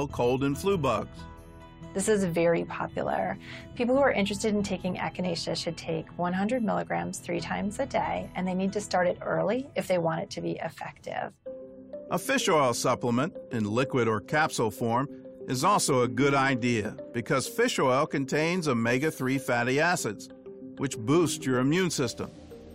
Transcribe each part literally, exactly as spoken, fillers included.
kill cold and flu bugs. This is very popular. People who are interested in taking echinacea should take one hundred milligrams three times a day, and they need to start it early if they want it to be effective. A fish oil supplement in liquid or capsule form is also a good idea because fish oil contains omega three fatty acids, which boost your immune system.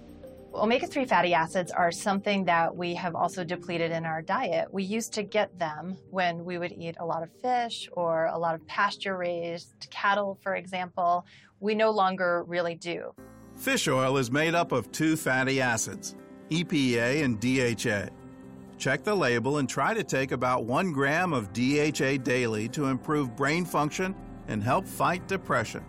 omega three fatty acids are something that we have also depleted in our diet. We used to get them when we would eat a lot of fish or a lot of pasture-raised cattle, for example. We no longer really do. Fish oil is made up of two fatty acids, E P A and D H A. Check the label and try to take about one gram of D H A daily to improve brain function and help fight depression.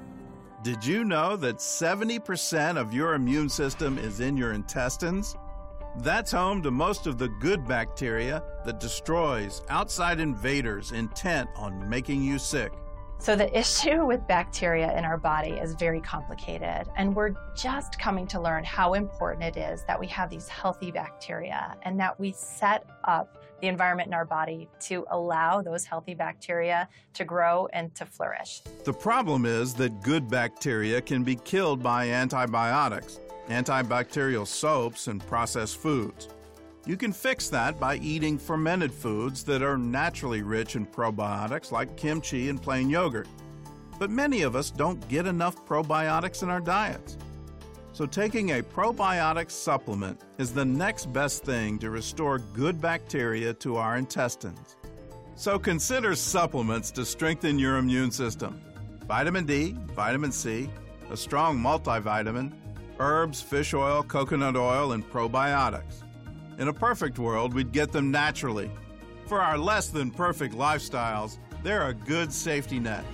Did you know that seventy percent of your immune system is in your intestines? That's home to most of the good bacteria that destroys outside invaders intent on making you sick. So the issue with bacteria in our body is very complicated, and we're just coming to learn how important it is that we have these healthy bacteria and that we set up the environment in our body to allow those healthy bacteria to grow and to flourish. The problem is that good bacteria can be killed by antibiotics, antibacterial soaps, and processed foods. You can fix that by eating fermented foods that are naturally rich in probiotics like kimchi and plain yogurt. But many of us don't get enough probiotics in our diets. So taking a probiotic supplement is the next best thing to restore good bacteria to our intestines. So consider supplements to strengthen your immune system. Vitamin D, vitamin C, a strong multivitamin, herbs, fish oil, coconut oil, and probiotics. In a perfect world, we'd get them naturally. For our less than perfect lifestyles, they're a good safety net.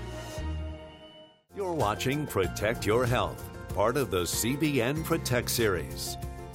You're watching Protect Your Health, part of the C B N Protect series.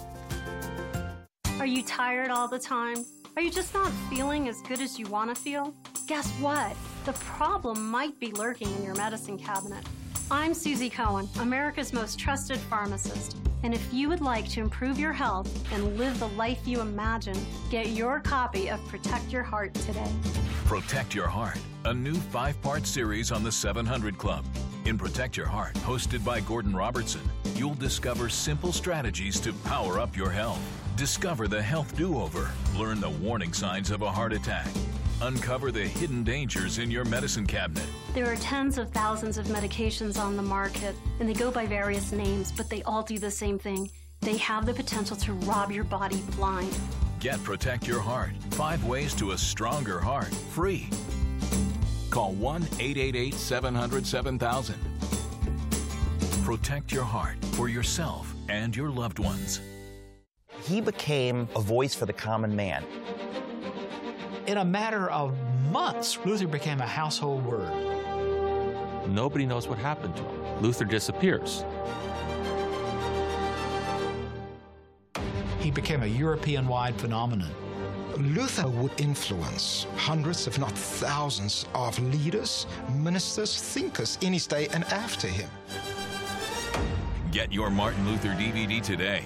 Are you tired all the time? Are you just not feeling as good as you want to feel? Guess what? The problem might be lurking in your medicine cabinet. I'm Susie Cohen, America's most trusted pharmacist. And if you would like to improve your health and live the life you imagine, get your copy of Protect Your Heart today. Protect Your Heart, a new five-part series on the seven hundred Club. In Protect Your Heart, hosted by Gordon Robertson, you'll discover simple strategies to power up your health. Discover the health do-over. Learn the warning signs of a heart attack. Uncover the hidden dangers in your medicine cabinet. There are tens of thousands of medications on the market, and they go by various names, but they all do the same thing. They have the potential to rob your body blind. Get Protect Your Heart. Five ways to a stronger heart. Free. Call one eight eight eight, seven hundred, seven thousand. Protect your heart for yourself and your loved ones. He became a voice for the common man. In a matter of months, Luther became a household word. Nobody knows what happened to him. Luther disappears. He became a European-wide phenomenon. Luther would influence hundreds, if not thousands, of leaders, ministers, thinkers in his day and after him. Get your Martin Luther D V D today.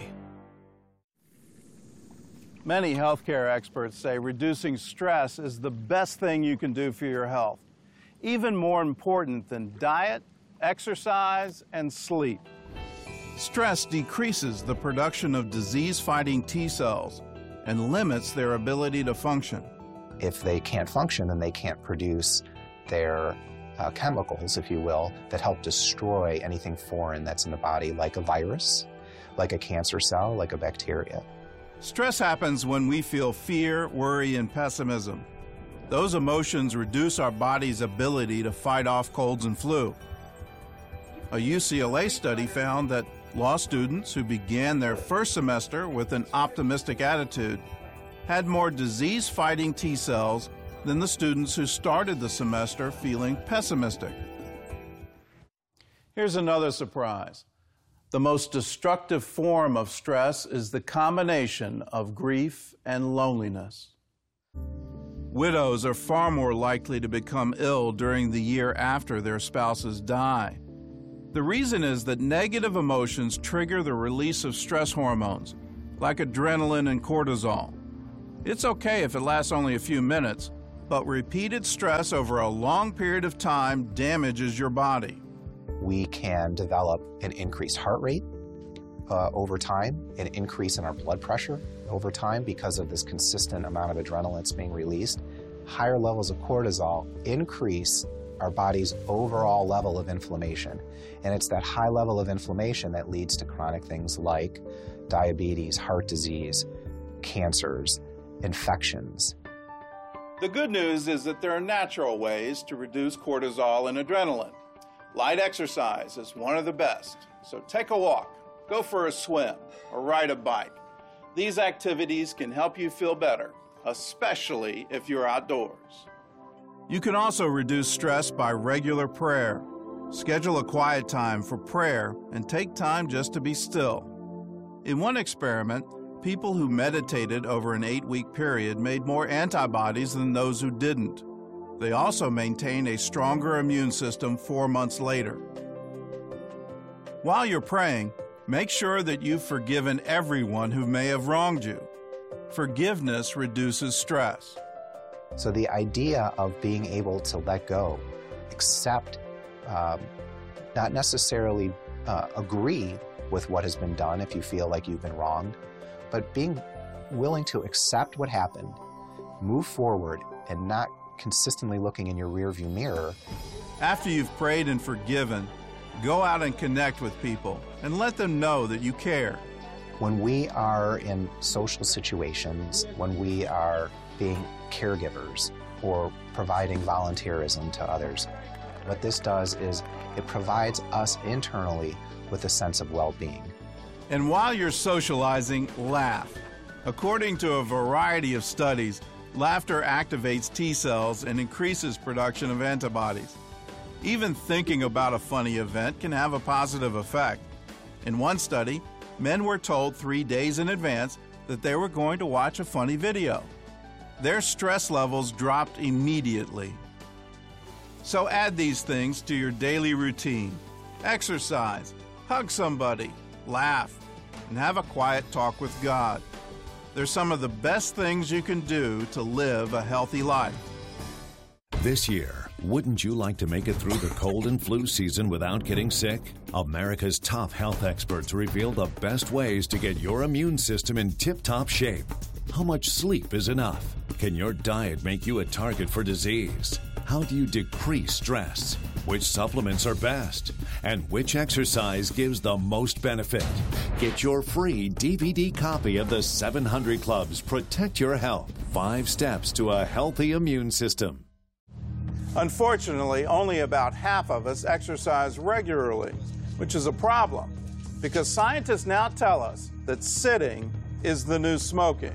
Many healthcare experts say reducing stress is the best thing you can do for your health, even more important than diet, exercise, and sleep. Stress decreases the production of disease-fighting T cells and limits their ability to function. If they can't function, then they can't produce their uh, chemicals, if you will, that help destroy anything foreign that's in the body, like a virus, like a cancer cell, like a bacteria. Stress happens when we feel fear, worry, and pessimism. Those emotions reduce our body's ability to fight off colds and flu. A U C L A study found that law students who began their first semester with an optimistic attitude had more disease-fighting T cells than the students who started the semester feeling pessimistic. Here's another surprise. The most destructive form of stress is the combination of grief and loneliness. Widows are far more likely to become ill during the year after their spouses die. The reason is that negative emotions trigger the release of stress hormones, like adrenaline and cortisol. It's okay if it lasts only a few minutes, but repeated stress over a long period of time damages your body. We can develop an increased heart rate uh, over time, an increase in our blood pressure over time because of this consistent amount of adrenaline that's being released. Higher levels of cortisol increase our body's overall level of inflammation. And it's that high level of inflammation that leads to chronic things like diabetes, heart disease, cancers, infections. The good news is that there are natural ways to reduce cortisol and adrenaline. Light exercise is one of the best, so take a walk, go for a swim, or ride a bike. These activities can help you feel better, especially if you're outdoors. You can also reduce stress by regular prayer. Schedule a quiet time for prayer and take time just to be still. In one experiment, people who meditated over an eight-week period made more antibodies than those who didn't. They also maintain a stronger immune system four months later. While you're praying, make sure that you've forgiven everyone who may have wronged you. Forgiveness reduces stress. So the idea of being able to let go, accept, um, not necessarily uh, agree with what has been done if you feel like you've been wronged, but being willing to accept what happened, move forward, and not consistently looking in your rearview mirror. After you've prayed and forgiven, go out and connect with people and let them know that you care. When we are in social situations, when we are being caregivers or providing volunteerism to others, what this does is it provides us internally with a sense of well-being. And while you're socializing, laugh. According to a variety of studies, laughter activates T cells and increases production of antibodies. Even thinking about a funny event can have a positive effect. In one study, men were told three days in advance that they were going to watch a funny video. Their stress levels dropped immediately. So add these things to your daily routine. Exercise, hug somebody, laugh, and have a quiet talk with God. They're some of the best things you can do to live a healthy life. This year, wouldn't you like to make it through the cold and flu season without getting sick? America's top health experts reveal the best ways to get your immune system in tip-top shape. How much sleep is enough? Can your diet make you a target for disease? How do you decrease stress? Which supplements are best? And which exercise gives the most benefit? Get your free D V D copy of the seven hundred Club's Protect Your Health, Five Steps to a Healthy Immune System. Unfortunately, only about half of us exercise regularly, which is a problem because scientists now tell us that sitting is the new smoking.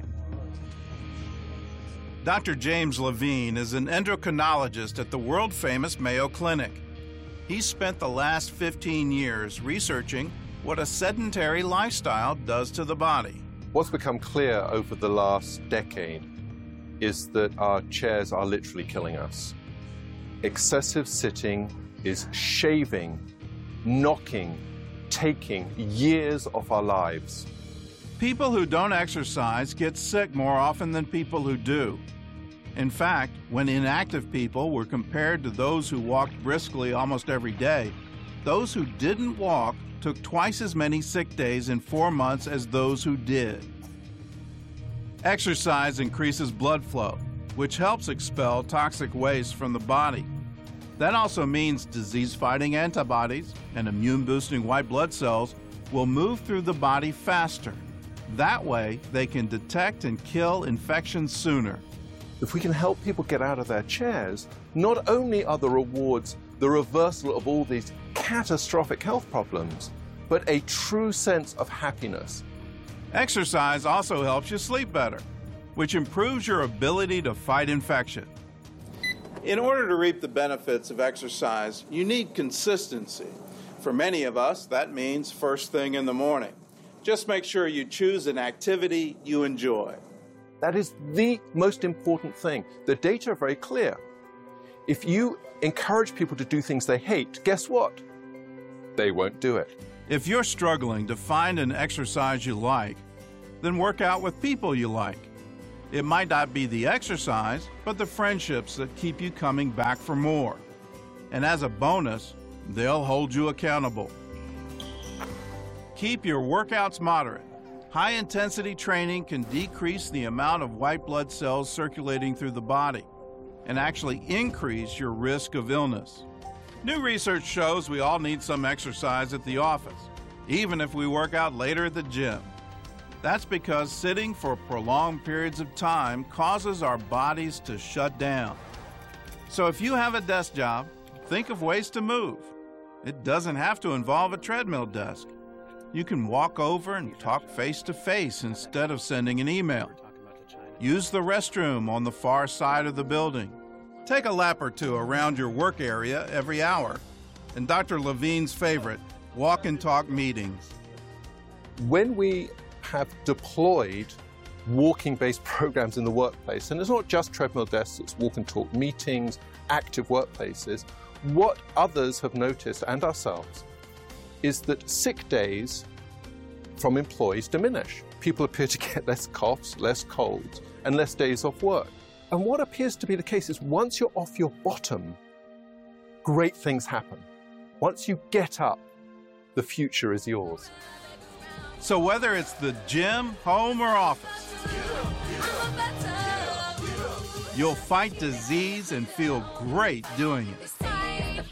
Doctor James Levine is an endocrinologist at the world-famous Mayo Clinic. He's spent the last fifteen years researching what a sedentary lifestyle does to the body. What's become clear over the last decade is that our chairs are literally killing us. Excessive sitting is shaving, knocking, taking years of our lives. People who don't exercise get sick more often than people who do. In fact, when inactive people were compared to those who walked briskly almost every day, those who didn't walk took twice as many sick days in four months as those who did. Exercise increases blood flow, which helps expel toxic waste from the body. That also means disease-fighting antibodies and immune-boosting white blood cells will move through the body faster. That way, they can detect and kill infections sooner. If we can help people get out of their chairs, not only are the rewards the reversal of all these catastrophic health problems, but a true sense of happiness. Exercise also helps you sleep better, which improves your ability to fight infection. In order to reap the benefits of exercise, you need consistency. For many of us, that means first thing in the morning. Just make sure you choose an activity you enjoy. That is the most important thing. The data are very clear. If you encourage people to do things they hate, guess what? They won't do it. If you're struggling to find an exercise you like, then work out with people you like. It might not be the exercise, but the friendships that keep you coming back for more. And as a bonus, they'll hold you accountable. Keep your workouts moderate. High-intensity training can decrease the amount of white blood cells circulating through the body and actually increase your risk of illness. New research shows we all need some exercise at the office, even if we work out later at the gym. That's because sitting for prolonged periods of time causes our bodies to shut down. So if you have a desk job, think of ways to move. It doesn't have to involve a treadmill desk. You can walk over and talk face-to-face instead of sending an email. Use the restroom on the far side of the building. Take a lap or two around your work area every hour. And Doctor Levine's favorite, walk and talk meetings. When we have deployed walking-based programs in the workplace, and it's not just treadmill desks, it's walk and talk meetings, active workplaces, what others have noticed, and ourselves, is that sick days from employees diminish. People appear to get less coughs, less colds, and less days off work. And what appears to be the case is once you're off your bottom, great things happen. Once you get up, the future is yours. So whether it's the gym, home, or office, you'll fight disease and feel great doing it.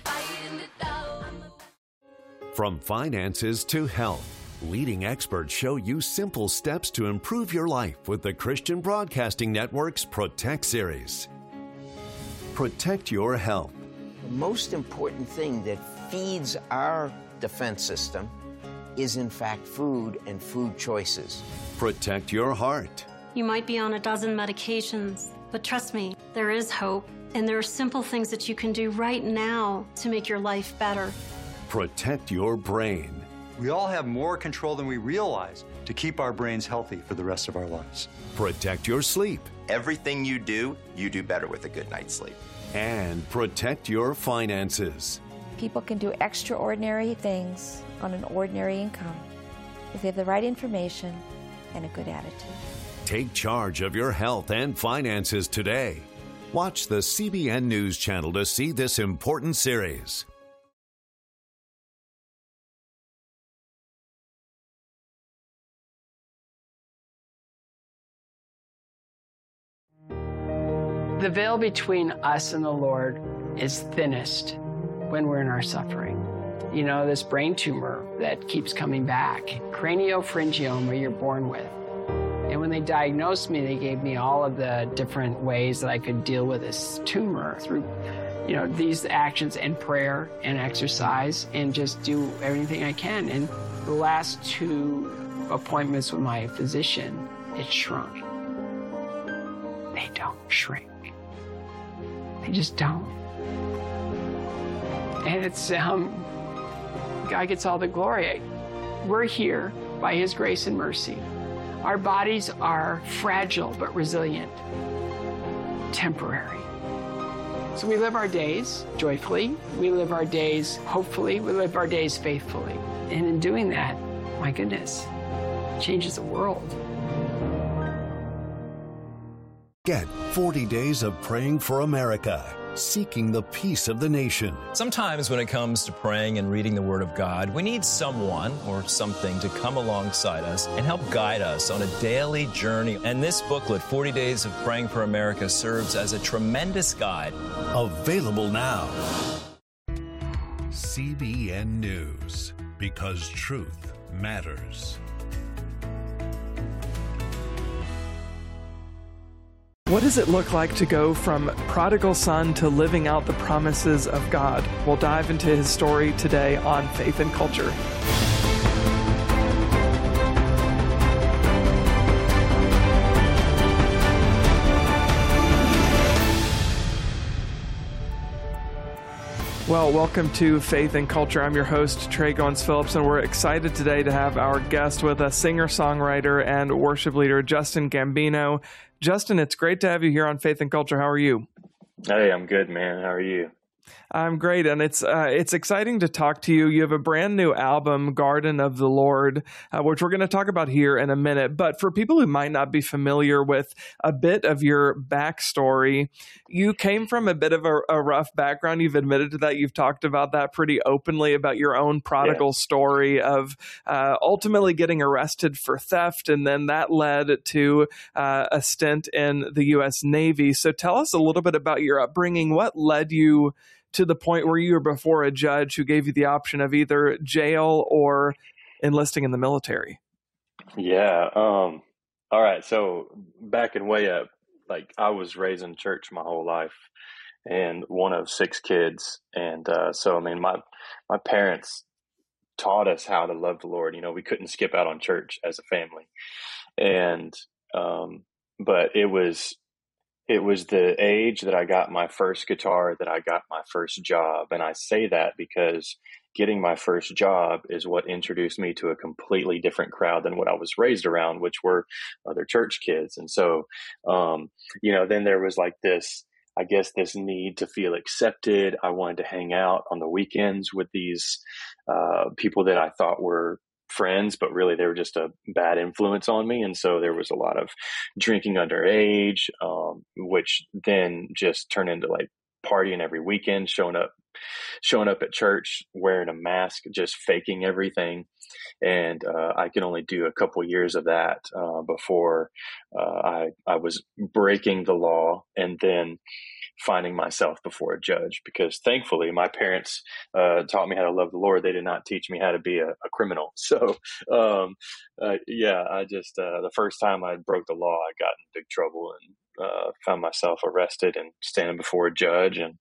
From finances to health, leading experts show you simple steps to improve your life with the Christian Broadcasting Network's Protect series. Protect your health. The most important thing that feeds our defense system is in fact food and food choices. Protect your heart. You might be on a dozen medications, but trust me, there is hope, and there are simple things that you can do right now to make your life better. Protect your brain. We all have more control than we realize to keep our brains healthy for the rest of our lives. Protect your sleep. Everything you do, you do better with a good night's sleep. And protect your finances. People can do extraordinary things on an ordinary income if they have the right information and a good attitude. Take charge of your health and finances today. Watch the C B N News Channel to see this important series. The veil between us and the Lord is thinnest when we're in our suffering. You know, this brain tumor that keeps coming back, craniopharyngioma you're born with. And when they diagnosed me, they gave me all of the different ways that I could deal with this tumor through, you know, these actions and prayer and exercise and just do everything I can. And the last two appointments with my physician, it shrunk. They don't shrink. They just don't. And it's, um, God gets all the glory. We're here by His grace and mercy. Our bodies are fragile but resilient, temporary. So we live our days joyfully, we live our days hopefully, we live our days faithfully. And in doing that, my goodness, it changes the world. Get forty days of praying for America, seeking the peace of the nation. Sometimes when it comes to praying and reading the Word of God, we need someone or something to come alongside us and help guide us on a daily journey. And this booklet, forty days of Praying for America, serves as a tremendous guide. Available now. C B N News, because truth matters. What does it look like to go from prodigal son to living out the promises of God? We'll dive into his story today on Faith and Culture. Well, welcome to Faith and Culture. I'm your host, Trey Goins-Phillips, and we're excited today to have our guest with us, singer-songwriter and worship leader Justin Gambino. Justin, it's great to have you here on Faith and Culture. How are you? Hey, I'm good, man. How are you? I'm great, and it's uh, it's exciting to talk to you. You have a brand new album, Garden of the Lord, uh, which we're going to talk about here in a minute. But for people who might not be familiar with a bit of your backstory, you came from a bit of a, a rough background. You've admitted to that. You've talked about that pretty openly, about your own prodigal yeah. story of uh, ultimately getting arrested for theft, and then that led to uh, a stint in the U S Navy. So tell us a little bit about your upbringing. What led you to the point where you were before a judge who gave you the option of either jail or enlisting in the military? Yeah. Um, all right. So backing way up, like I was raised in church my whole life and one of six kids. And uh, so, I mean, my, my parents taught us how to love the Lord. You know, we couldn't skip out on church as a family. And, um, but it was, It was the age that I got my first guitar, that I got my first job. And I say that because getting my first job is what introduced me to a completely different crowd than what I was raised around, which were other church kids. And so, um, you know, then there was like this, I guess, this need to feel accepted. I wanted to hang out on the weekends with these uh, people that I thought were friends, but really they were just a bad influence on me. And so there was a lot of drinking underage, um, which then just turned into like partying every weekend, showing up, showing up at church, wearing a mask, just faking everything. And uh, I could only do a couple years of that uh, before uh, I, I was breaking the law and then finding myself before a judge, because thankfully my parents uh, taught me how to love the Lord. They did not teach me how to be a, a criminal. So um, uh, yeah, I just, uh, the first time I broke the law, I got in big trouble and uh, found myself arrested and standing before a judge. And,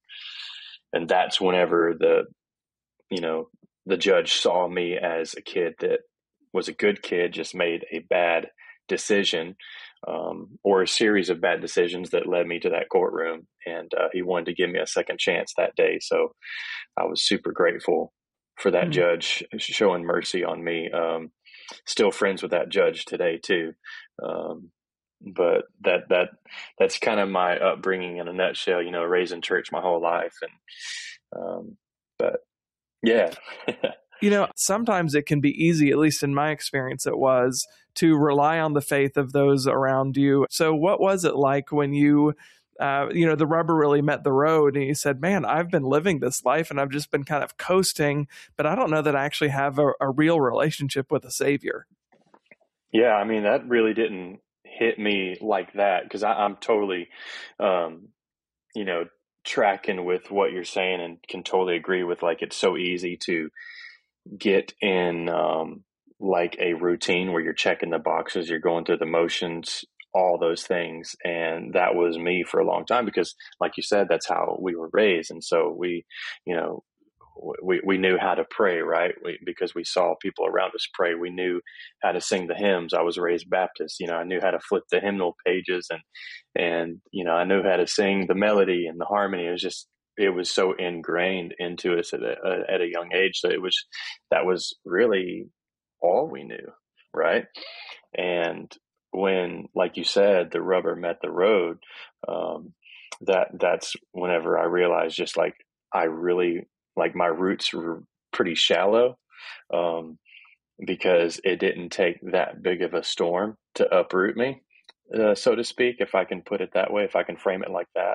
and that's whenever the, you know, the judge saw me as a kid that was a good kid, just made a bad decision um, or a series of bad decisions that led me to that courtroom. And uh, he wanted to give me a second chance that day. So I was super grateful for that mm-hmm. judge showing mercy on me. Um, still friends with that judge today too. Um, but that, that, that's kind of my upbringing in a nutshell, you know, raised in church my whole life. And, um, but yeah. You know, sometimes it can be easy, at least in my experience it was, to rely on the faith of those around you. So what was it like when you, uh, you know, the rubber really met the road and you said, man, I've been living this life and I've just been kind of coasting, but I don't know that I actually have a, a real relationship with a Savior? Yeah, I mean, that really didn't hit me like that, because I'm totally, um, you know, tracking with what you're saying and can totally agree with, like, it's so easy to get in um, like a routine where you're checking the boxes, you're going through the motions, all those things. And that was me for a long time, because like you said, that's how we were raised. And so we, you know, we, we knew how to pray, right? We, because we saw people around us pray. We knew how to sing the hymns. I was raised Baptist, you know, I knew how to flip the hymnal pages and, and, you know, I knew how to sing the melody and the harmony. It was just, it was so ingrained into us at a, at a young age that it was, that was really all we knew. Right. And when, like you said, the rubber met the road, um, that that's whenever I realized just like, I really, like my roots were pretty shallow, um, because it didn't take that big of a storm to uproot me, uh, so to speak, if I can put it that way, if I can frame it like that.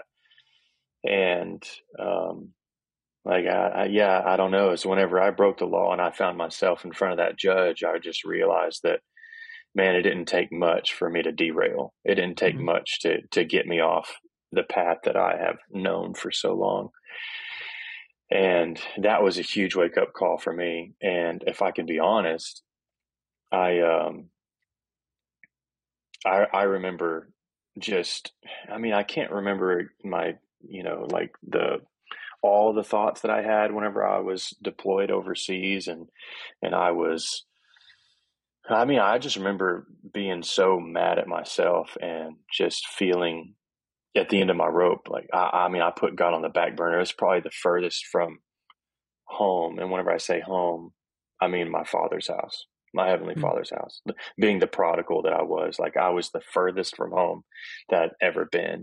And, um, like, I, I, yeah, I don't know. It's whenever I broke the law and I found myself in front of that judge, I just realized that, man, it didn't take much for me to derail. It didn't take mm-hmm. much to, to get me off the path that I have known for so long. And that was a huge wake up call for me. And if I can be honest, I, um, I, I remember just, I mean, I can't remember my, you know, like the, all the thoughts that I had whenever I was deployed overseas, and, and I was, I mean, I just remember being so mad at myself and just feeling at the end of my rope. Like, I, I mean, I put God on the back burner. It was probably the furthest from home. And whenever I say home, I mean my Father's house, my Heavenly mm-hmm. Father's house. Being the prodigal that I was, like, I was the furthest from home that I'd ever been.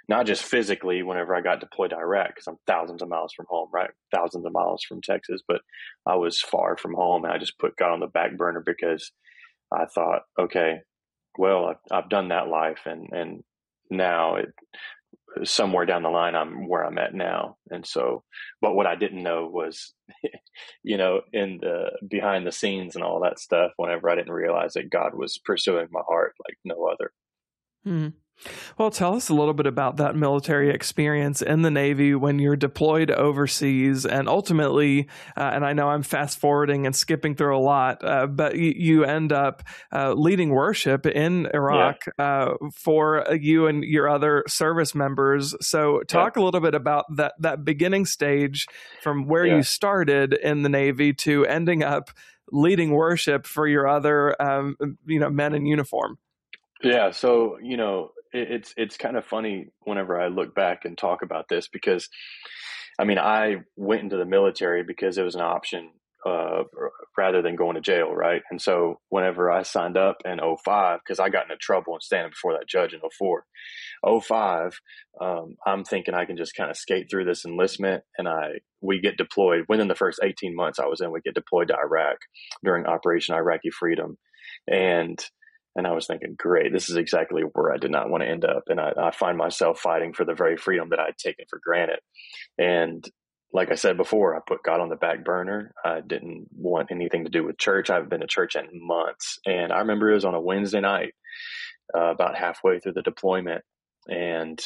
not just physically whenever I got deployed to Iraq, because I'm thousands of miles from home, right? Thousands of miles from Texas, but I was far from home, and I just put God on the back burner because I thought, okay, well, I've, I've done that life, and, and now it, somewhere down the line, I'm where I'm at now. And so, but what I didn't know was, you know, in the behind the scenes and all that stuff, whenever I didn't realize that God was pursuing my heart like no other. Hmm. Well, tell us a little bit about that military experience in the Navy when you're deployed overseas, and ultimately, uh, and I know I'm fast forwarding and skipping through a lot, uh, but you, you end up uh, leading worship in Iraq yeah. uh, for you and your other service members. So talk yeah. a little bit about that, that beginning stage from where yeah. you started in the Navy to ending up leading worship for your other, um, you know, men in uniform. Yeah. So, you know, it's it's kind of funny whenever I look back and talk about this, because I mean, I went into the military because it was an option uh, rather than going to jail, right? And so whenever I signed up in oh five, because I got into trouble and standing before that judge in oh four, oh five, um, I'm thinking I can just kind of skate through this enlistment, and I we get deployed. Within the first eighteen months I was in, we get deployed to Iraq during Operation Iraqi Freedom, and And I was thinking, great, this is exactly where I did not want to end up. And I, I find myself fighting for the very freedom that I'd taken for granted. And like I said before, I put God on the back burner. I didn't want anything to do with church. I haven't been to church in months. And I remember it was on a Wednesday night, uh, about halfway through the deployment. And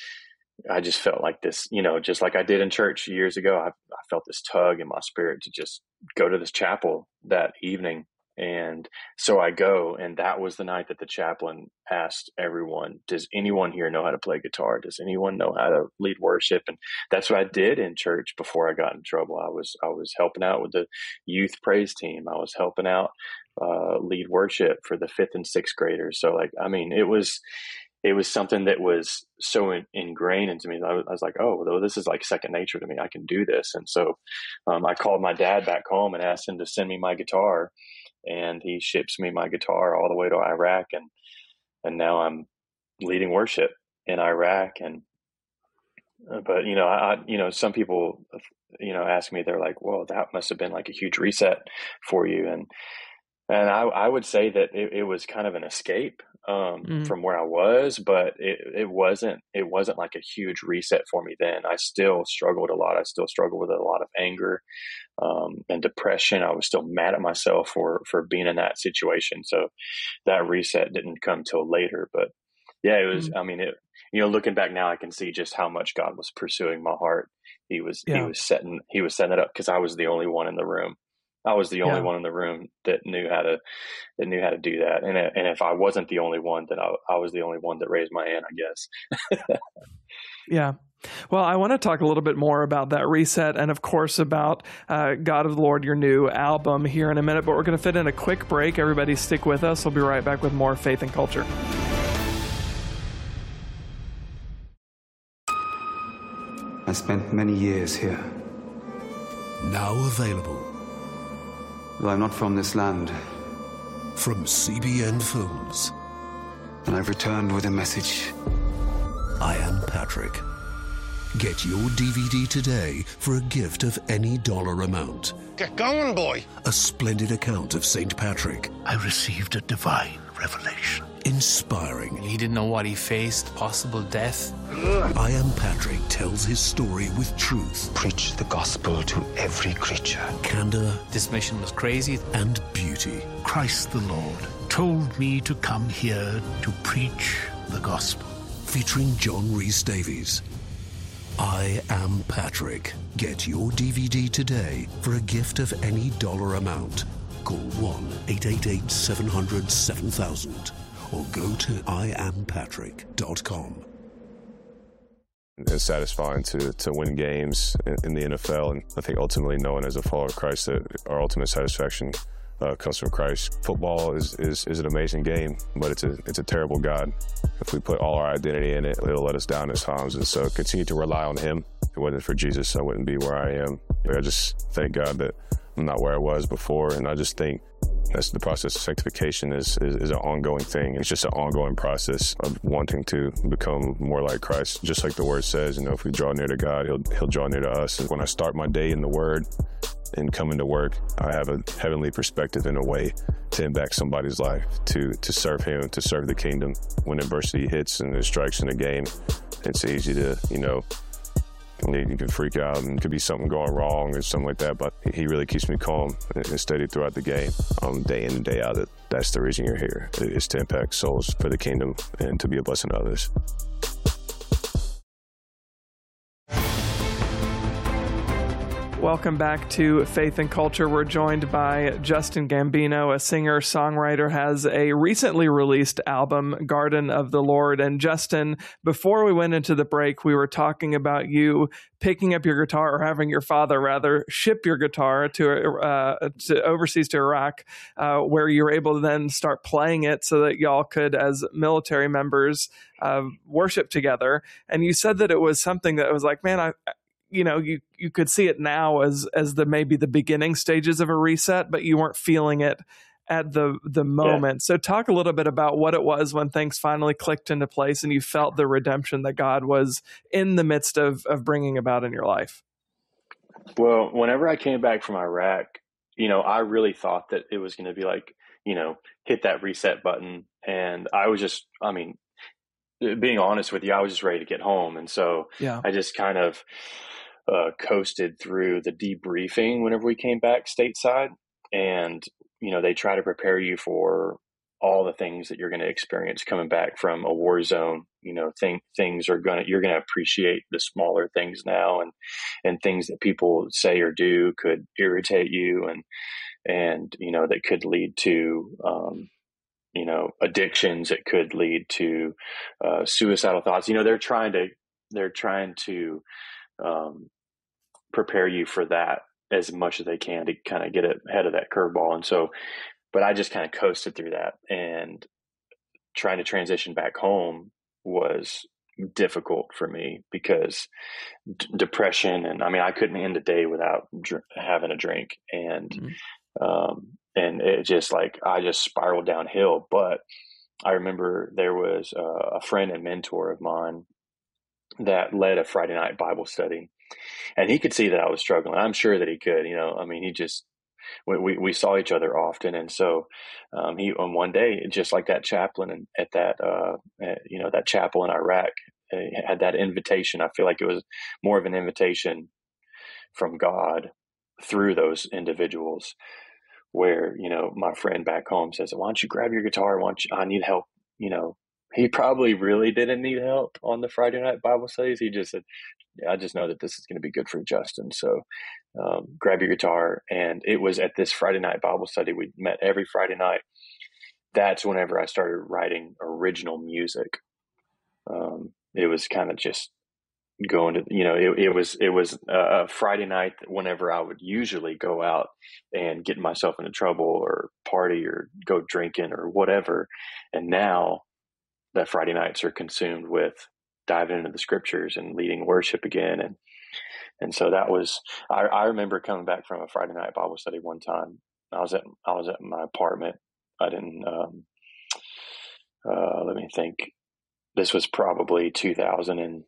I just felt like this, you know, just like I did in church years ago, I, I felt this tug in my spirit to just go to this chapel that evening. And so I go, and that was the night that the chaplain asked everyone, does anyone here know how to play guitar? Does anyone know how to lead worship? And that's what I did in church before I got in trouble. I was, I was helping out with the youth praise team. I was helping out, uh, lead worship for the fifth and sixth graders. So like, I mean, it was, it was something that was so in, ingrained into me. I was, I was like, oh, well, this is like second nature to me. I can do this. And so, um, I called my dad back home and asked him to send me my guitar. And he ships me my guitar all the way to Iraq, and and now I'm leading worship in Iraq. And but you know, I you know, some people you know ask me, they're like, "Well, that must have been like a huge reset for you," and and I, I would say that it, it was kind of an escape um, mm. from where I was, but it, it wasn't it wasn't like a huge reset for me then. I still struggled a lot. I still struggled with a lot of anger um, and depression. I was still mad at myself for for being in that situation. So that reset didn't come till later. But yeah, it was. Mm. I mean, it, you know, looking back now, I can see just how much God was pursuing my heart. He was yeah. he was setting he was setting it up because I was the only one in the room. I was the only yeah. one in the room that knew how to that knew how to do that. And and if I wasn't the only one, then I, I was the only one that raised my hand, I guess. Yeah. Well, I want to talk a little bit more about that reset and, of course, about uh, God of the Lord, your new album here in a minute. But we're going to fit in a quick break. Everybody stick with us. We'll be right back with more Faith and Culture. I spent many years here. Now available. Well, I'm not from this land. From C B N Films. And I've returned with a message. I Am Patrick. Get your D V D today for a gift of any dollar amount. Get going, boy. A splendid account of Saint Patrick. I received a divine revelation. Inspiring. He didn't know what he faced, possible death. Ugh. I Am Patrick tells his story with truth. Preach the gospel to every creature. Candor. This mission was crazy. And beauty. Christ the Lord told me to come here to preach the gospel. Featuring John Rhys Davies. I Am Patrick. Get your D V D today for a gift of any dollar amount. Call one eight eight eight, seven hundred, seven thousand or go to I am patrick dot com. It's satisfying to, to win games in, in the N F L, and I think ultimately knowing as a follower of Christ that our ultimate satisfaction uh, comes from Christ. Football is, is, is an amazing game, but it's a, it's a terrible God. If we put all our identity in it, it'll let us down at times, and so continue to rely on Him. If it wasn't for Jesus, I wouldn't be where I am. I just thank God that I'm not where I was before, and I just think That's the process of sanctification is, is, is an ongoing thing. It's just an ongoing process of wanting to become more like Christ. Just like the word says, you know, if we draw near to God, he'll, he'll draw near to us. And when I start my day in the word and come into work, I have a heavenly perspective in a way to impact somebody's life, to, to serve him, to serve the kingdom. When adversity hits and it strikes in a game, it's easy to, you know, you can freak out and could be something going wrong or something like that, but he really keeps me calm and steady throughout the game, um, day in and day out. That's the reason you're here, is to impact souls for the kingdom and to be a blessing to others. Welcome back to Faith and Culture. We're joined by Justin Gambino, a singer-songwriter, has a recently released album, Garden of the Lord. And Justin, before we went into the break, we were talking about you picking up your guitar, or having your father, rather, ship your guitar to, uh, to overseas to Iraq, uh, where you were able to then start playing it so that y'all could, as military members, uh, worship together. And you said that it was something that was like, man, I... you know, you, you could see it now as as the maybe the beginning stages of a reset, but you weren't feeling it at the the moment. Yeah. So talk a little bit about what it was when things finally clicked into place and you felt the redemption that God was in the midst of of bringing about in your life. Well, whenever I came back from Iraq, you know, I really thought that it was going to be like, you know, hit that reset button. And I was just, I mean, being honest with you, I was just ready to get home. And so yeah. I just kind of uh, coasted through the debriefing whenever we came back stateside. And, you know, they try to prepare you for all the things that you're going to experience coming back from a war zone. You know, think things are going to, you're going to appreciate the smaller things now, and, and things that people say or do could irritate you, and, and, you know, that could lead to, um, you know, addictions. It could lead to uh, suicidal thoughts. You know, they're trying to, they're trying to um, prepare you for that as much as they can to kind of get ahead of that curveball. And so, but I just kind of coasted through that, and trying to transition back home was difficult for me because d- depression. And I mean, I couldn't end a day without dr- having a drink, and, mm-hmm. um, and it just like, I just spiraled downhill. But I remember there was a, a friend and mentor of mine that led a Friday night Bible study, and he could see that I was struggling. I'm sure that he could, you know, I mean, he just, we, we, we saw each other often. And so, um, he, on one day, just like that chaplain at that, uh, at, you know, that chapel in Iraq, uh, had that invitation. I feel like it was more of an invitation from God through those individuals, where, you know, my friend back home says, why don't you grab your guitar? Why don't you, I need help. You know, he probably really didn't need help on the Friday night Bible studies. He just said, I just know that this is going to be good for Justin. So um, grab your guitar. And it was at this Friday night Bible study, we met every Friday night. That's whenever I started writing original music. Um, it was kind of just going to, you know, it, it was, it was a Friday night whenever I would usually go out and get myself into trouble or party or go drinking or whatever. And now that Friday nights are consumed with diving into the scriptures and leading worship again. And, and so that was, I, I remember coming back from a Friday night Bible study one time. I was at, I was at my apartment. I didn't, um, uh, let me think. This was probably two thousand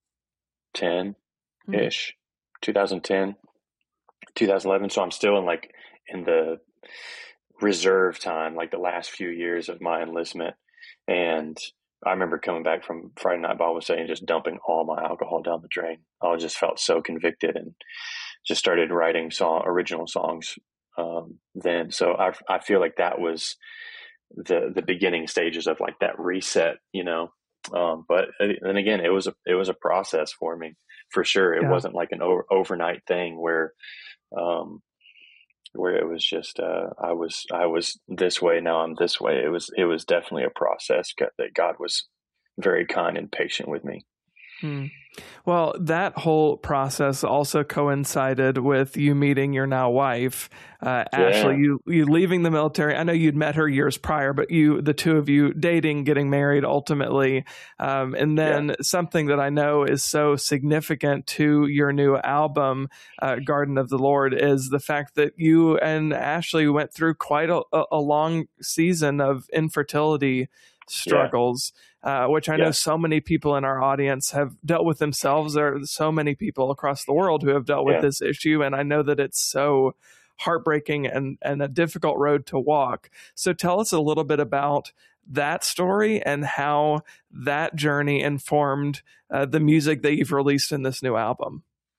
ten ish, mm-hmm. twenty ten, twenty eleven. So I'm still in like in the reserve time, like the last few years of my enlistment. And I remember coming back from Friday night Bible study and just dumping all my alcohol down the drain. I just felt so convicted, and just started writing song, original songs um, then. So I, I feel like that was the the beginning stages of like that reset, you know. Um, but then again, it was a it was a process for me, for sure. It yeah. wasn't like an over, overnight thing where um, where it was just uh, I was I was this way, now I'm this way. It was it was definitely a process that God was very kind and patient with me. Hmm. Well, that whole process also coincided with you meeting your now wife, uh, Yeah. Ashley. You you leaving the military. I know you'd met her years prior, but you, the two of you, dating, getting married ultimately, um, and then Yeah. something that I know is so significant to your new album, uh, Garden of the Lord, is the fact that you and Ashley went through quite a, a long season of infertility struggles. Uh, which I know Yeah. so many people in our audience have dealt with themselves. There are so many people across the world who have dealt with Yeah. this issue. And I know that it's so heartbreaking and, and a difficult road to walk. So tell us a little bit about that story and how that journey informed uh, the music that you've released in this new album.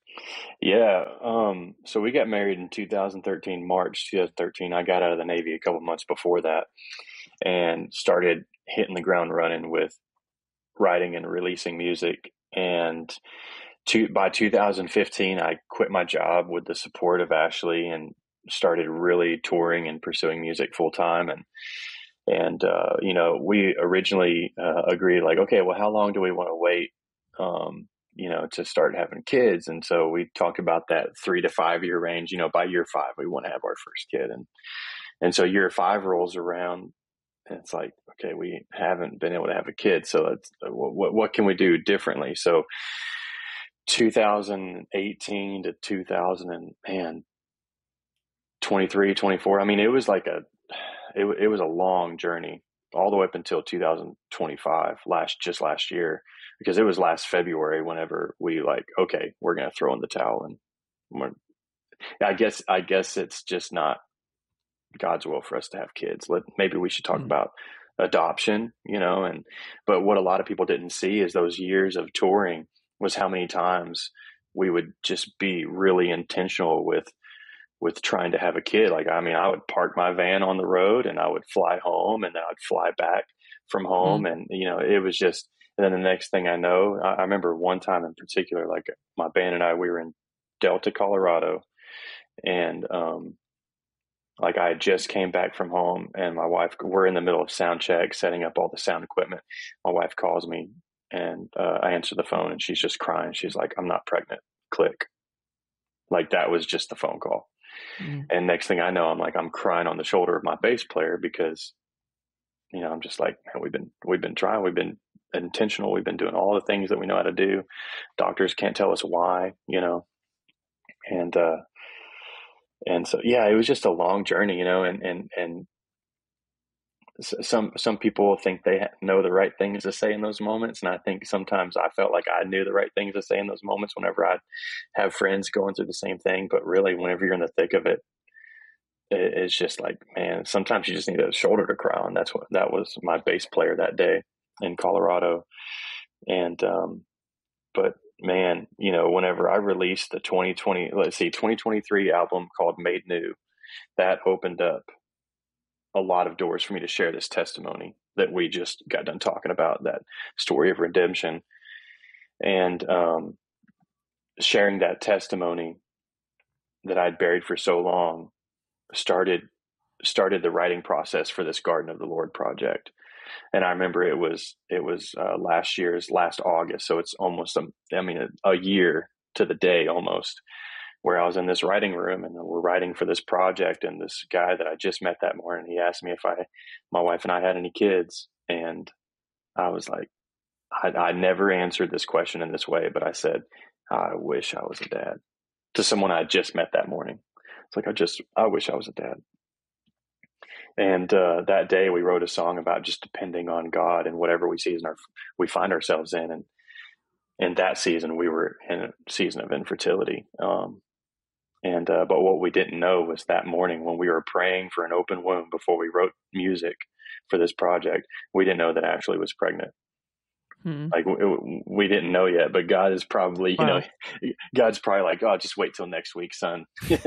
Yeah. Um, so we got married in two thousand thirteen, March two thousand thirteen. I got out of the Navy a couple months before that and started hitting the ground running with writing and releasing music. And to, by two thousand fifteen, I quit my job with the support of Ashley and started really touring and pursuing music full time. And, and, uh, you know, we originally uh, agreed like, okay, well, how long do we want to wait, um, you know, to start having kids? And so we talked about that three to five year range. You know, by year five, we want to have our first kid. And, and so year five rolls around, and it's like, okay, we haven't been able to have a kid. So let's, what, what can we do differently? So two thousand eighteen to two thousand and man, twenty-three, twenty-four. I mean, it was like a, it, it was a long journey all the way up until two thousand twenty-five, last, just last year, because it was last February whenever we like, okay, we're going to throw in the towel. And we're, I guess, I guess it's just not God's will for us to have kids. Let, maybe we should talk mm-hmm. about adoption, you know, and, but what a lot of people didn't see is those years of touring was how many times we would just be really intentional with, with trying to have a kid. Like, I mean, I would park my van on the road and I would fly home and then I'd fly back from home. Mm-hmm. And, you know, it was just, and then the next thing I know, I, I remember one time in particular, like my band and I, we were in Delta, Colorado, and, um, like I just came back from home and my wife, we're in the middle of sound check, setting up all the sound equipment. My wife calls me and uh, I answer the phone and she's just crying. She's like, I'm not pregnant. Click. Like that was just the phone call. Mm-hmm. And next thing I know, I'm like, I'm crying on the shoulder of my bass player because, you know, I'm just like, man, we've been, we've been trying, we've been intentional. We've been doing all the things that we know how to do. Doctors can't tell us why, you know, and, uh, And so, yeah, it was just a long journey, you know, and, and, and some, some people think they know the right things to say in those moments. And I think sometimes I felt like I knew the right things to say in those moments whenever I have friends going through the same thing. But really, whenever you're in the thick of it, it it's just like, man, sometimes you just need a shoulder to cry on. That's what, that was my bass player that day in Colorado. And, um, but man, you know, whenever I released the twenty twenty, let's see, twenty twenty-three album called Made New, that opened up a lot of doors for me to share this testimony that we just got done talking about, that story of redemption. And um, sharing that testimony that I'd buried for so long started started the writing process for this Garden of the Lord project. And I remember it was, it was uh, last year's last August. So it's almost, a, I mean, a, a year to the day almost, where I was in this writing room and we're writing for this project. And this guy that I just met that morning, he asked me if I, my wife and I had any kids. And I was like, I, I never answered this question in this way, but I said, I wish I was a dad, to someone I just met that morning. It's like, I just, I wish I was a dad. And uh, that day we wrote a song about just depending on God and whatever we see in our, we find ourselves in. And in that season, we were in a season of infertility. Um, and, uh, but what we didn't know was that morning when we were praying for an open womb before we wrote music for this project, we didn't know that Ashley was pregnant. Hmm. Like we, we didn't know yet, but God is probably, you wow. know, God's probably like, oh, just wait till next week, son.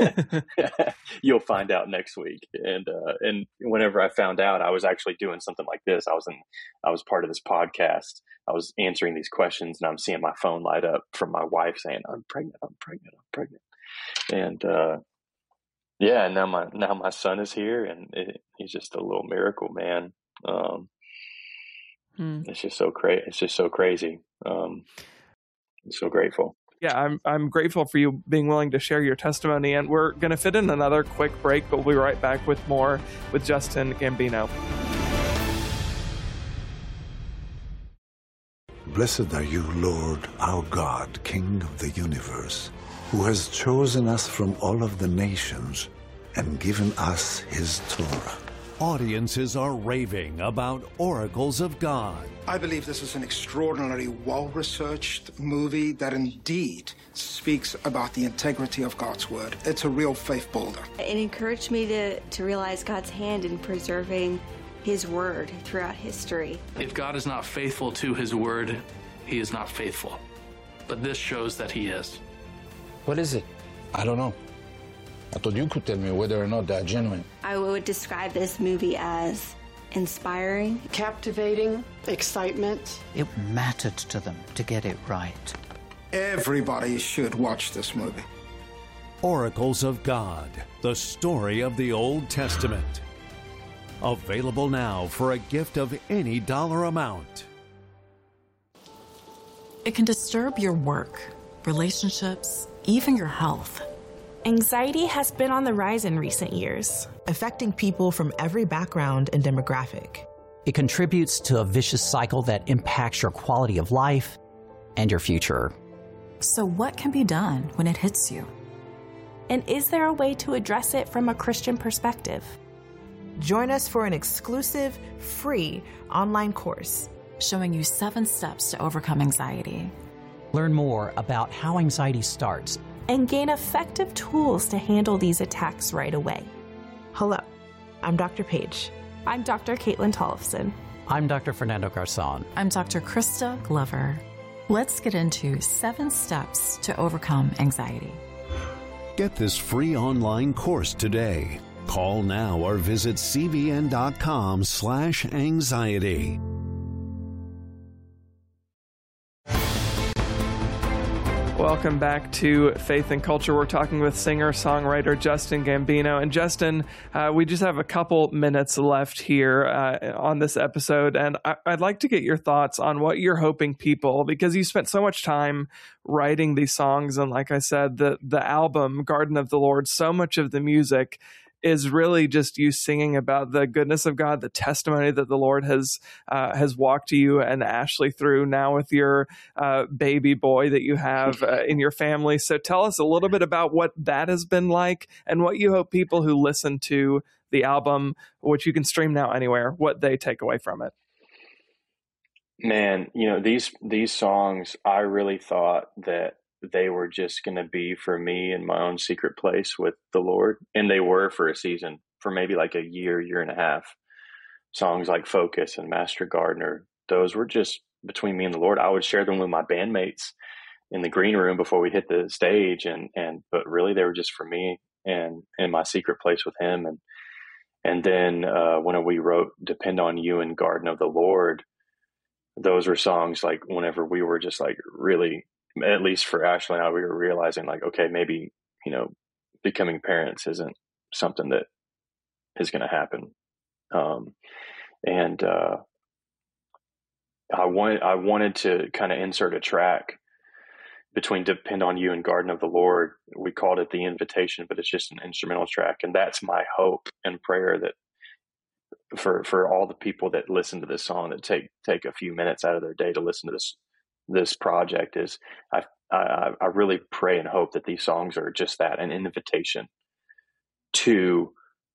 You'll find out next week. And, uh, and whenever I found out, I was actually doing something like this. I was in, I was part of this podcast. I was answering these questions and I'm seeing my phone light up from my wife saying, I'm pregnant, I'm pregnant, I'm pregnant. And, uh, yeah, and now my, now my son is here and it, he's just a little miracle, man. Um, It's just so crazy. It's just so crazy. Um, I'm so grateful. Yeah, I'm I'm grateful for you being willing to share your testimony, and we're going to fit in another quick break, but we'll be right back with more with Justin Gambino. Blessed are you, Lord, our God, King of the universe, who has chosen us from all of the nations and given us his Torah. Audiences are raving about Oracles of God. I believe this is an extraordinarily well-researched movie that indeed speaks about the integrity of God's word. It's a real faith builder. It encouraged me to, to realize God's hand in preserving his word throughout history. If God is not faithful to his word, he is not faithful. But this shows that he is. What is it? I don't know. I thought you could tell me whether or not they're genuine. I would describe this movie as inspiring, captivating, excitement. It mattered to them to get it right. Everybody should watch this movie. Oracles of God, the story of the Old Testament. Available now for a gift of any dollar amount. It can disturb your work, relationships, even your health. Anxiety has been on the rise in recent years, affecting people from every background and demographic. It contributes to a vicious cycle that impacts your quality of life and your future. So what can be done when it hits you? And is there a way to address it from a Christian perspective? Join us for an exclusive, free online course showing you seven steps to overcome anxiety. Learn more about how anxiety starts and gain effective tools to handle these attacks right away. Hello, I'm Doctor Paige. I'm Doctor Caitlin Tollefson. I'm Doctor Fernando Garzon. I'm Doctor Krista Glover. Let's get into seven steps to overcome anxiety. Get this free online course today. Call now or visit cbn.com slash anxiety. Welcome back to Faith and Culture. We're talking with singer-songwriter Justin Gambino. And Justin, uh, we just have a couple minutes left here uh, on this episode, and I- I'd like to get your thoughts on what you're hoping people, because you spent so much time writing these songs, and like I said, the the album Garden of the Lord, so much of the music is really just you singing about the goodness of God, the testimony that the Lord has uh, has walked you and Ashley through now with your uh, baby boy that you have uh, in your family. So tell us a little bit about what that has been like and what you hope people who listen to the album, which you can stream now anywhere, what they take away from it. Man, you know, these these songs, I really thought that they were just going to be for me in my own secret place with the Lord. And they were for a season, for maybe like a year, year and a half. Songs like Focus and Master Gardener, those were just between me and the Lord. I would share them with my bandmates in the green room before we hit the stage. And, and, but really they were just for me and in my secret place with him. And, and then uh, when we wrote Depend on You and Garden of the Lord, those were songs like whenever we were just like really, at least for Ashley and I, we were realizing like, okay, maybe, you know, becoming parents isn't something that is going to happen. Um, and, uh, I wanted, I wanted to kind of insert a track between Depend on You and Garden of the Lord. We called it The Invitation, but it's just an instrumental track. And that's my hope and prayer that for, for all the people that listen to this song, that take, take a few minutes out of their day to listen to this, this project, is I, I I really pray and hope that these songs are just that, an invitation to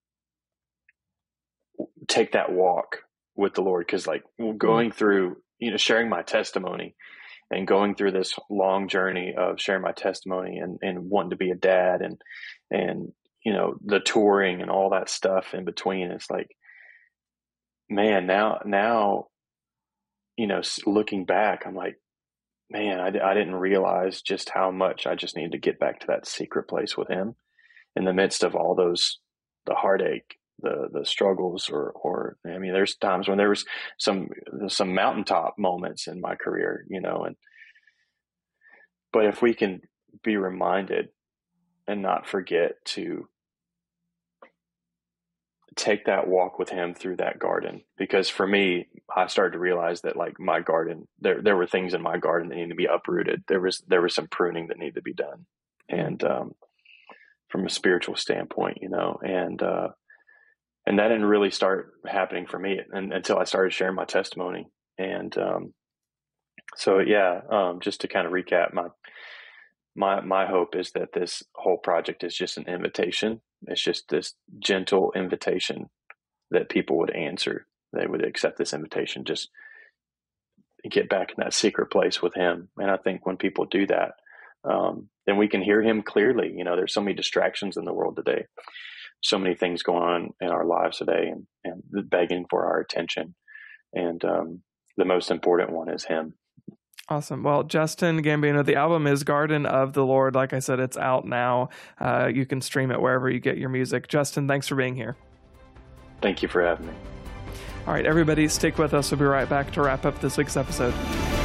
take that walk with the Lord. Because like going through, you know, sharing my testimony and going through this long journey of sharing my testimony and, and wanting to be a dad and, and, you know, the touring and all that stuff in between, it's like, man, now, now, you know, looking back, I'm like, man, I, I didn't realize just how much I just needed to get back to that secret place with him in the midst of all those, the heartache, the, the struggles, or, or, I mean, there's times when there was some, some mountaintop moments in my career, you know, and, but if we can be reminded and not forget to, take that walk with him through that garden. Because for me, I started to realize that like my garden, there there were things in my garden that needed to be uprooted. There was there was some pruning that needed to be done, and um, from a spiritual standpoint, you know, and uh, and that didn't really start happening for me and, until I started sharing my testimony. And um, so yeah, um, just to kind of recap, my my my hope is that this whole project is just an invitation. It's just this gentle invitation that people would answer. They would accept this invitation, just get back in that secret place with him. And I think when people do that, um, then we can hear him clearly. You know, there's so many distractions in the world today, so many things going on in our lives today, and, and begging for our attention. And um, the most important one is him. Awesome. Well, Justin Gambino, the album is Garden of the Lord. Like I said, it's out now. Uh, you can stream it wherever you get your music. Justin, thanks for being here. Thank you for having me. All right, everybody, stick with us. We'll be right back to wrap up this week's episode.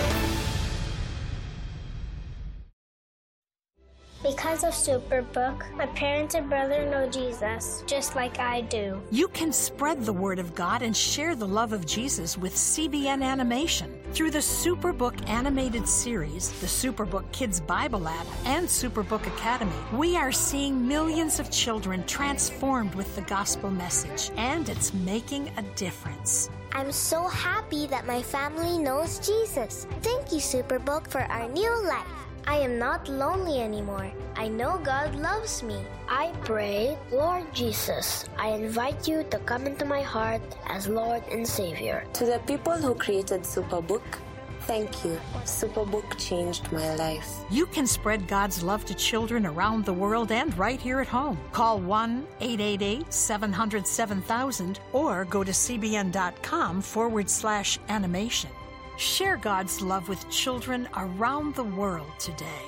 Because of Superbook, my parents and brother know Jesus, just like I do. You can spread the word of God and share the love of Jesus with C B N Animation. Through the Superbook animated series, the Superbook Kids Bible app, and Superbook Academy, we are seeing millions of children transformed with the gospel message, and it's making a difference. I'm so happy that my family knows Jesus. Thank you, Superbook, for our new life. I am not lonely anymore. I know God loves me. I pray, Lord Jesus, I invite you to come into my heart as Lord and Savior. To the people who created Superbook, thank you. Superbook changed my life. You can spread God's love to children around the world and right here at home. Call one eight eight eight, seven hundred, seven thousand or go to cbn.com forward slash animation. Share God's love with children around the world today.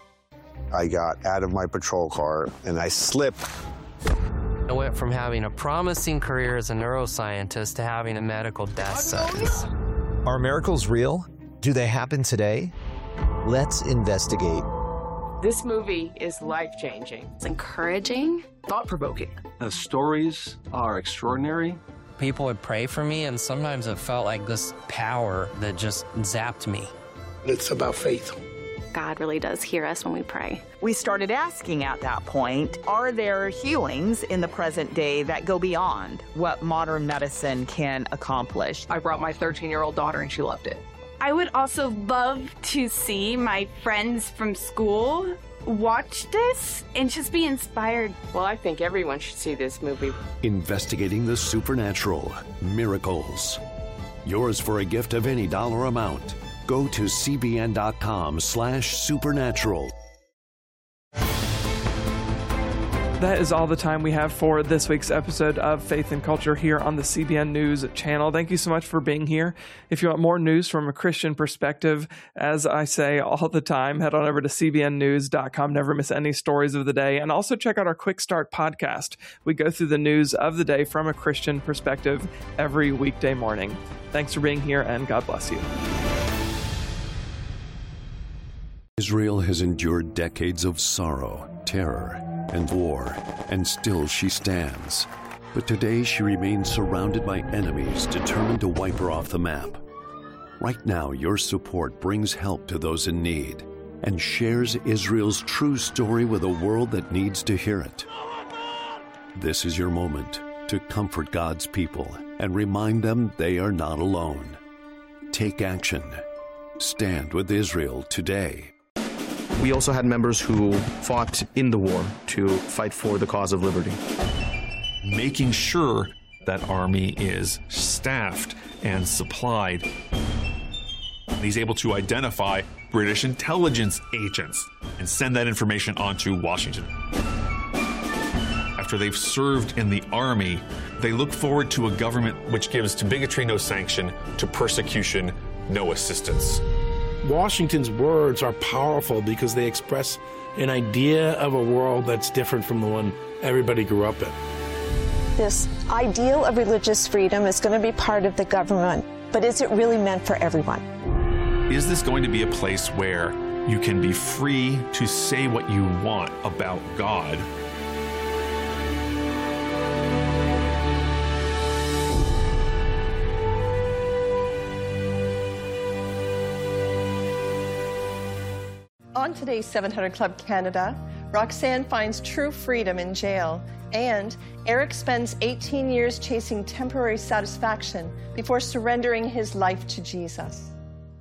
I got out of my patrol car and I slipped. I went from having a promising career as a neuroscientist to having a medical death sentence. Are miracles real? Do they happen today? Let's investigate. This movie is life-changing. It's encouraging, thought-provoking. The stories are extraordinary. People would pray for me, and sometimes it felt like this power that just zapped me. It's about faith. God really does hear us when we pray. We started asking at that point, are there healings in the present day that go beyond what modern medicine can accomplish? I brought my thirteen-year-old daughter, and she loved it. I would also love to see my friends from school watch this and just be inspired. Well, I think everyone should see this movie. Investigating the supernatural, miracles. Yours for a gift of any dollar amount. Go to cbn.com slash supernatural. That is all the time we have for this week's episode of Faith and Culture here on the C B N News channel. Thank you so much for being here. If you want more news from a Christian perspective, as I say all the time, head on over to c b n news dot com. Never miss any stories of the day. And also check out our Quick Start podcast. We go through the news of the day from a Christian perspective every weekday morning. Thanks for being here, and God bless you. Israel has endured decades of sorrow, terror, and war, and still she stands. But today she remains surrounded by enemies determined to wipe her off the map. Right now, your support brings help to those in need and shares Israel's true story with a world that needs to hear it. This is your moment to comfort God's people and remind them they are not alone. Take action. Stand with Israel today. We also had members who fought in the war to fight for the cause of liberty. Making sure that army is staffed and supplied. He's able to identify British intelligence agents and send that information on to Washington. After they've served in the army, they look forward to a government which gives to bigotry no sanction, to persecution no assistance. Washington's words are powerful because they express an idea of a world that's different from the one everybody grew up in. This ideal of religious freedom is going to be part of the government, but is it really meant for everyone? Is this going to be a place where you can be free to say what you want about God? On today's seven hundred Club Canada, Roxanne finds true freedom in jail, and Eric spends eighteen years chasing temporary satisfaction before surrendering his life to Jesus.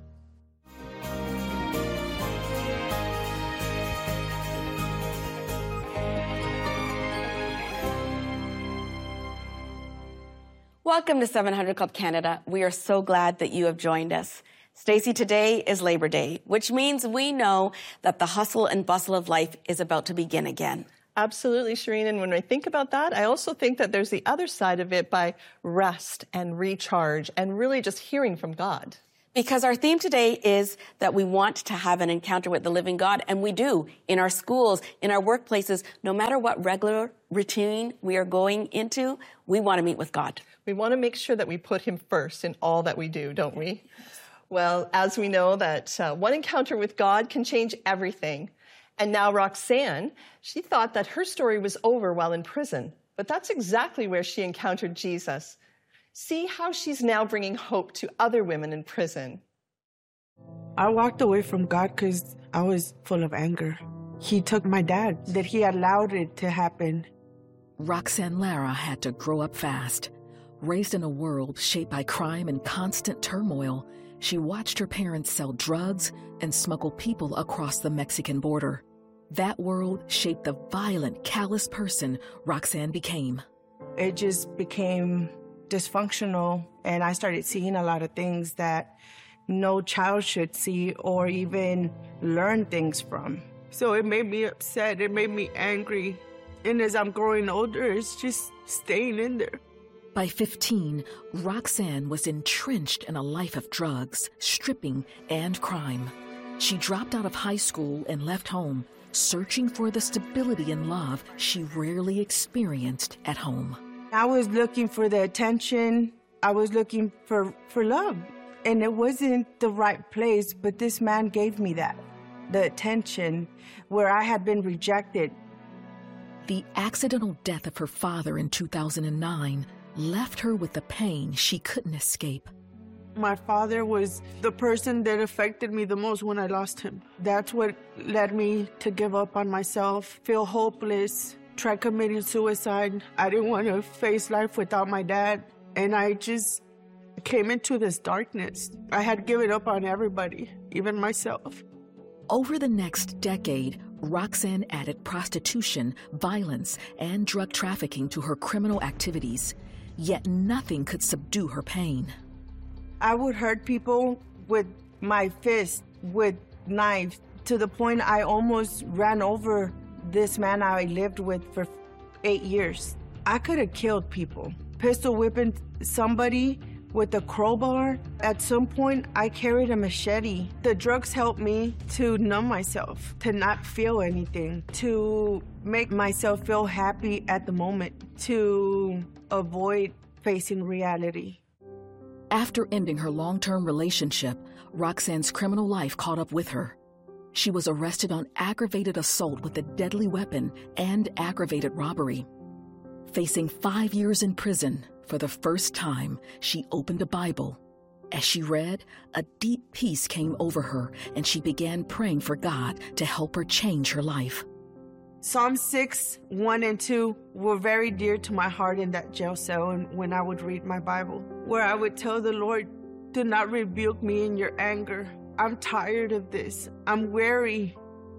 Welcome to seven hundred Club Canada. We are so glad that you have joined us. Stacey, today is Labor Day, which means we know that the hustle and bustle of life is about to begin again. Absolutely, Shireen. And when I think about that, I also think that there's the other side of it by rest and recharge and really just hearing from God. Because our theme today is that we want to have an encounter with the living God, and we do in our schools, in our workplaces, no matter what regular routine we are going into, we want to meet with God. We want to make sure that we put him first in all that we do, don't we? Well, as we know that uh, one encounter with God can change everything. And now Roxanne, she thought that her story was over while in prison, but that's exactly where she encountered Jesus. See how she's now bringing hope to other women in prison. I walked away from God because I was full of anger. He took my dad, that he allowed it to happen. Roxanne Lara had to grow up fast. Raised in a world shaped by crime and constant turmoil, she watched her parents sell drugs and smuggle people across the Mexican border. That world shaped the violent, callous person Roxanne became. It just became dysfunctional, and I started seeing a lot of things that no child should see or even learn things from. So it made me upset, it made me angry, and as I'm growing older, it's just staying in there. By fifteen, Roxanne was entrenched in a life of drugs, stripping, and crime. She dropped out of high school and left home, searching for the stability and love she rarely experienced at home. I was looking for the attention. I was looking for, for love. And it wasn't the right place, but this man gave me that. The attention where I had been rejected. The accidental death of her father in two thousand nine left her with the pain she couldn't escape. My father was the person that affected me the most when I lost him. That's what led me to give up on myself, feel hopeless, try committing suicide. I didn't want to face life without my dad, and I just came into this darkness. I had given up on everybody, even myself. Over the next decade, Roxanne added prostitution, violence, and drug trafficking to her criminal activities. Yet nothing could subdue her pain. I would hurt people with my fist, with knives, to the point I almost ran over this man I lived with for eight years. I could have killed people. Pistol whipping somebody with a crowbar. At some point, I carried a machete. The drugs helped me to numb myself, to not feel anything, to make myself feel happy at the moment, to avoid facing reality. After ending her long-term relationship, Roxanne's criminal life caught up with her. She was arrested on aggravated assault with a deadly weapon and aggravated robbery. Facing five years in prison, for the first time, she opened a Bible. As she read, a deep peace came over her, and she began praying for God to help her change her life. Psalm six, one and two were very dear to my heart in that jail cell and when I would read my Bible, where I would tell the Lord, do not rebuke me in your anger. I'm tired of this. I'm weary.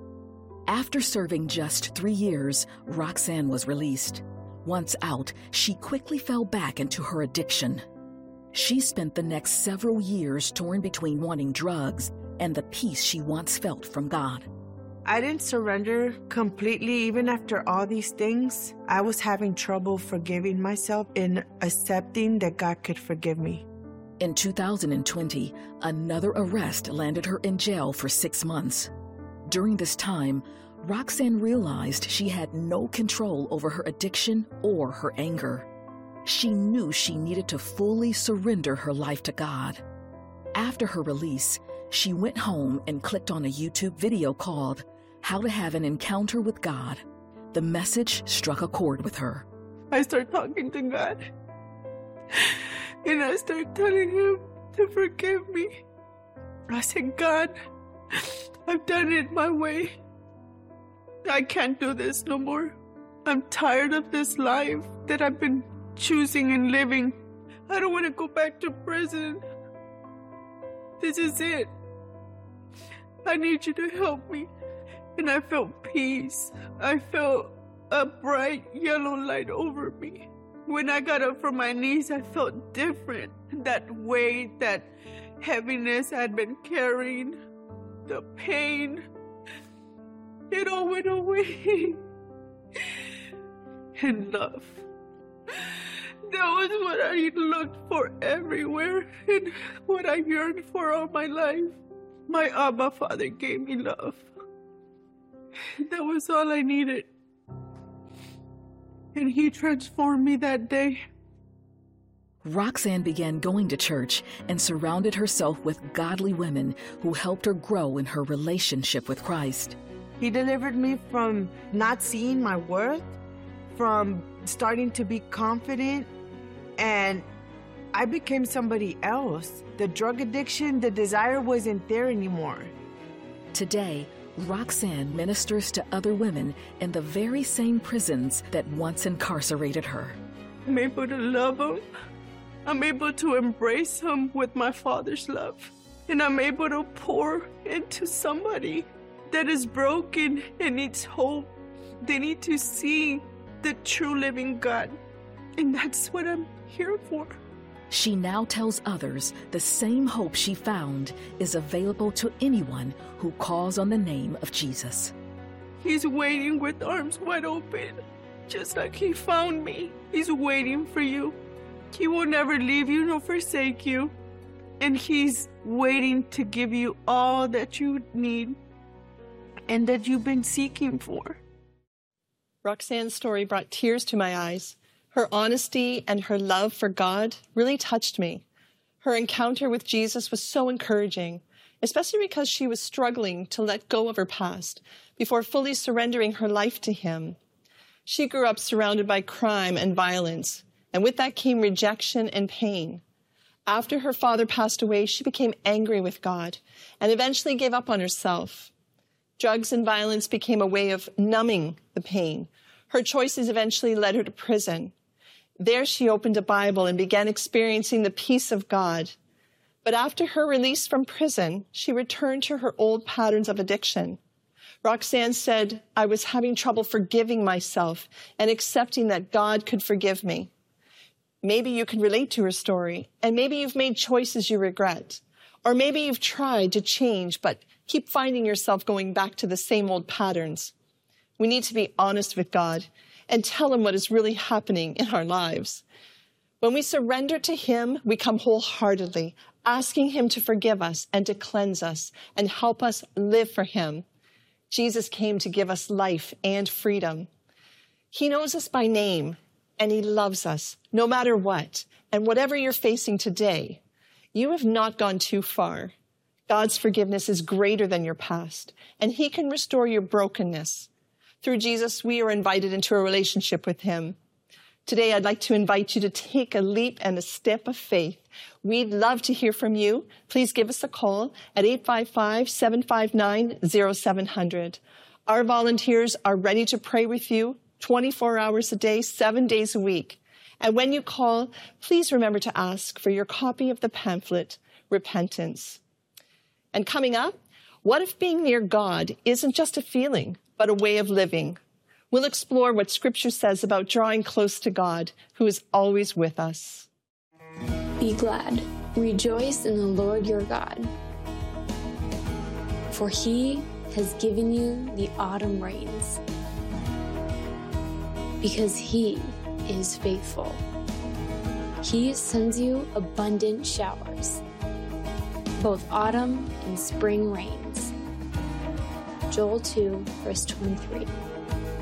After serving just three years, Roxanne was released. Once out, she quickly fell back into her addiction. She spent the next several years torn between wanting drugs and the peace she once felt from God. I didn't surrender completely. Even after all these things, I was having trouble forgiving myself and accepting that God could forgive me. In two thousand twenty, another arrest landed her in jail for six months. During this time, Roxanne realized she had no control over her addiction or her anger. She knew she needed to fully surrender her life to God. After her release, she went home and clicked on a YouTube video called How to Have an Encounter with God. The message struck a chord with her. I started talking to God, and I started telling him to forgive me. I said, God, I've done it my way. I can't do this no more. I'm tired of this life that I've been choosing and living. I don't want to go back to prison. This is it. I need you to help me. And I felt peace. I felt a bright yellow light over me. When I got up from my knees, I felt different. That weight, that heaviness I had been carrying, the pain, it all went away. And love. That was what I looked for everywhere and what I yearned for all my life. My Abba Father gave me love. That was all I needed. And He transformed me that day. Roxanne began going to church and surrounded herself with godly women who helped her grow in her relationship with Christ. He delivered me from not seeing my worth, from starting to be confident, and I became somebody else. The drug addiction, the desire wasn't there anymore. Today, Roxanne ministers to other women in the very same prisons that once incarcerated her. I'm able to love them. I'm able to embrace them with my Father's love. And I'm able to pour into somebody that is broken and needs hope. They need to see the true living God. And that's what I'm here for. She now tells others the same hope she found is available to anyone who calls on the name of Jesus. He's waiting with arms wide open, just like He found me. He's waiting for you. He will never leave you nor forsake you. And He's waiting to give you all that you need and that you've been seeking for. Roxanne's story brought tears to my eyes. Her honesty and her love for God really touched me. Her encounter with Jesus was so encouraging, especially because she was struggling to let go of her past before fully surrendering her life to Him. She grew up surrounded by crime and violence, and with that came rejection and pain. After her father passed away, she became angry with God and eventually gave up on herself. Drugs and violence became a way of numbing the pain. Her choices eventually led her to prison. There she opened a Bible and began experiencing the peace of God. But after her release from prison, she returned to her old patterns of addiction. Roxanne said, "I was having trouble forgiving myself and accepting that God could forgive me." Maybe you can relate to her story, and maybe you've made choices you regret. Or maybe you've tried to change, but keep finding yourself going back to the same old patterns. We need to be honest with God and tell Him what is really happening in our lives. When we surrender to Him, we come wholeheartedly, asking Him to forgive us and to cleanse us and help us live for Him. Jesus came to give us life and freedom. He knows us by name, and He loves us no matter what. And whatever you're facing today, you have not gone too far. God's forgiveness is greater than your past, and He can restore your brokenness. Through Jesus, we are invited into a relationship with Him. Today, I'd like to invite you to take a leap and a step of faith. We'd love to hear from you. Please give us a call at eight five five, seven five nine, zero seven zero zero. Our volunteers are ready to pray with you twenty-four hours a day, seven days a week. And when you call, please remember to ask for your copy of the pamphlet, Repentance. And coming up, what if being near God isn't just a feeling, but a way of living? We'll explore what Scripture says about drawing close to God, who is always with us. Be glad, rejoice in the Lord your God, for He has given you the autumn rains, because He is faithful. He sends you abundant showers, both autumn and spring rains. Joel two, verse twenty-three.